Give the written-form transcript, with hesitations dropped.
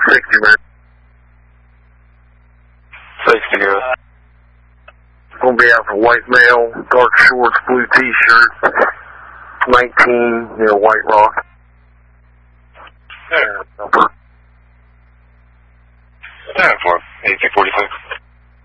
60, man. 60, good. Gonna be out for white male, dark shorts, blue t-shirt, 19 near White Rock. Yeah,